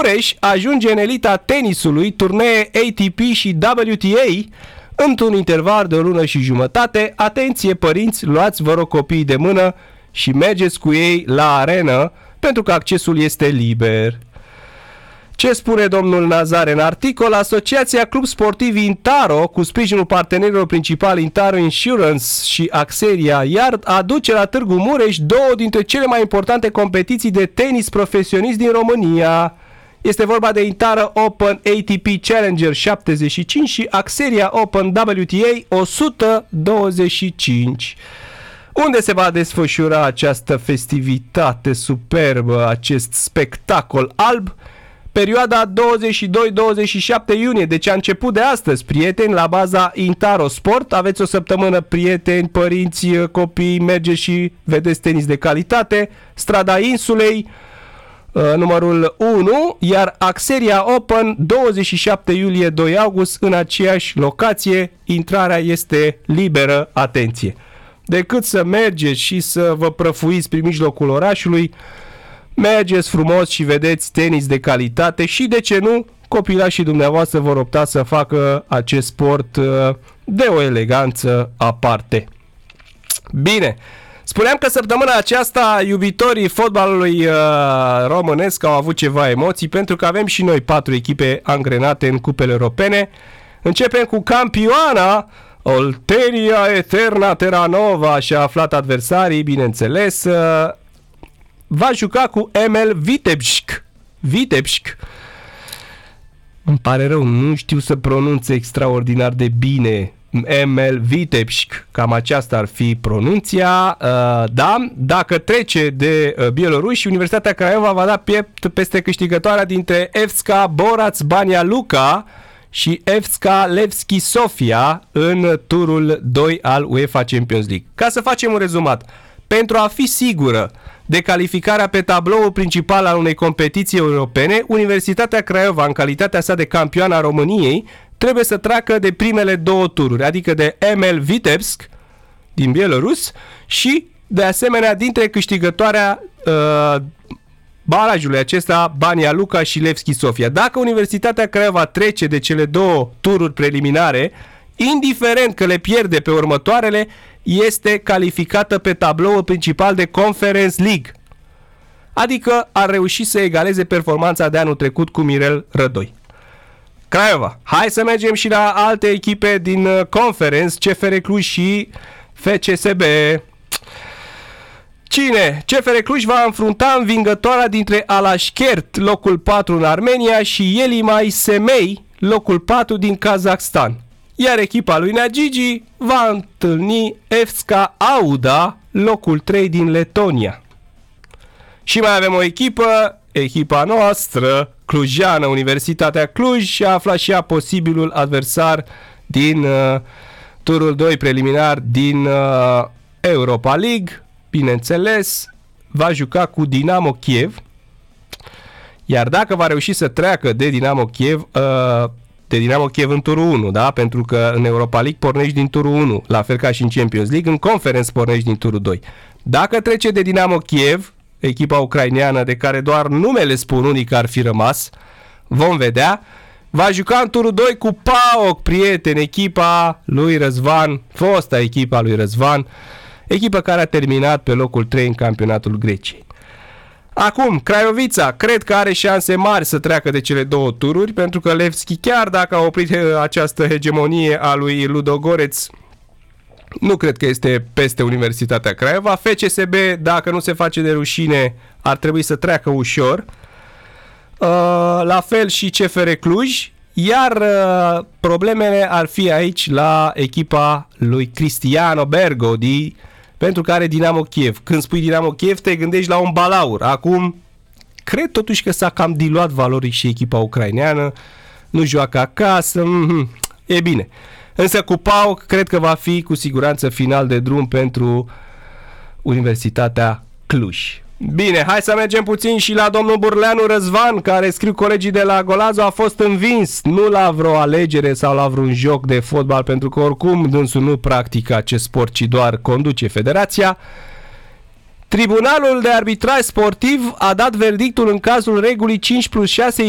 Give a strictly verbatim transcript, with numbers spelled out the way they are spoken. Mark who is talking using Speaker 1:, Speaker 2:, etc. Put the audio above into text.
Speaker 1: Mureș ajunge în elita tenisului, turnee A T P și W T A într-un interval de o lună și jumătate. Atenție părinți, luați vă rog copiii de mână și mergeți cu ei la arenă pentru că accesul este liber. Ce spune domnul Nazare în articol? Asociația Club Sportiv Intaro, cu sprijinul partenerilor principali Intaro Insurance și Axeria Yard, aduce la Târgu Mureș două dintre cele mai importante competiții de tenis profesionist din România. Este vorba de Intaro Open A T P Challenger șaptezeci și cinci și Axeria Open W T A o sută douăzeci și cinci. Unde se va desfășura această festivitate superbă, acest spectacol alb? Perioada douăzeci și doi douăzeci și șapte iunie, deci a început de astăzi, prieteni, la baza Intaro Sport. Aveți o săptămână, prieteni, părinți, copii, mergeți și vedeți tenis de calitate. Strada Insulei, numărul unu, iar Axeria Open, douăzeci și șapte iulie doi august, în aceeași locație. Intrarea este liberă, atenție. Decât să mergeți și să vă prăfuiți prin mijlocul orașului, mergeți frumos și vedeți tenis de calitate și, de ce nu, copilașii dumneavoastră vor opta să facă acest sport de o eleganță aparte. Bine, spuneam că săptămâna aceasta iubitorii fotbalului românesc au avut ceva emoții, pentru că avem și noi patru echipe angrenate în cupele europene. Începem cu campioana Oltenia Eterna Terranova, și-a aflat adversarii, bineînțeles. Va juca cu M L Vitebsk. Vitebsk. Îmi pare rău, nu știu să pronunț extraordinar de bine. M L Vitebsk. Cam aceasta ar fi pronunția. Uh, da, dacă trece de uh, bieloruși, Universitatea Craiova va da piept peste câștigătoarea dintre F C Borac Banja Luka și F C Levski Sofia în turul doi al UEFA Champions League. Ca să facem un rezumat, pentru a fi sigură de calificarea pe tabloul principal al unei competiții europene, Universitatea Craiova, în calitatea sa de campioană a României, trebuie să treacă de primele două tururi, adică de M L Vitebsk din Bielorus și, de asemenea, dintre câștigătoarea uh, barajului acesta, Banja Luka și Levski Sofia. Dacă Universitatea Craiova trece de cele două tururi preliminare, indiferent că le pierde pe următoarele, este calificată pe tabloul principal de Conference League. Adică ar reuși să egaleze performanța de anul trecut cu Mirel Rădoi. Craiova. Hai să mergem și la alte echipe din Conference, C F R Cluj și F C S B. Cine? C F R Cluj va înfrunta învingătoarea dintre Alashkert, locul patru în Armenia, și Yelimay Semei, locul patru din Kazakhstan. Iar echipa lui Nagigi va întâlni F C Auda, locul trei din Letonia. Și mai avem o echipă, echipa noastră, clujană, Universitatea Cluj, și a aflat și ea posibilul adversar din uh, turul doi preliminar din uh, Europa League. Bineînțeles, va juca cu Dinamo Kiev. Iar dacă va reuși să treacă de Dinamo Kiev, uh, de Dinamo Kiev în turul unu, da? Pentru că în Europa League pornești din turul unu, la fel ca și în Champions League, în Conference pornești din turul doi. Dacă trece de Dinamo Kiev, echipa ucraineană de care doar numele spun unii că ar fi rămas, vom vedea, va juca în turul doi cu PAOK, prieteni, echipa lui Răzvan, fosta echipa lui Răzvan, echipă care a terminat pe locul trei în campionatul Greciei. Acum, Craiovia cred că are șanse mari să treacă de cele două tururi, pentru că Levski, chiar dacă a oprit această hegemonie a lui Ludogoreț, nu cred că este peste Universitatea Craiova. F C S B, dacă nu se face de rușine, ar trebui să treacă ușor. La fel și C F R Cluj, iar problemele ar fi aici la echipa lui Cristiano Bergodi, pentru că are Dinamo Kiev. Când spui Dinamo Kiev, te gândești la un balaur. Acum, cred totuși că s-a cam diluat valoric și echipa ucraineană. Nu joacă acasă. Mm-hmm. E bine. Însă cu PAOK, cred că va fi cu siguranță final de drum pentru Universitatea Cluj. Bine, hai să mergem puțin și la domnul Burleanu Răzvan, care, scriu colegii de la Golazo, a fost învins, nu la vreo alegere sau la vreun joc de fotbal, pentru că oricum dânsul nu practică acest sport, ci doar conduce federația. Tribunalul de arbitraj sportiv a dat verdictul în cazul regulii cinci plus șase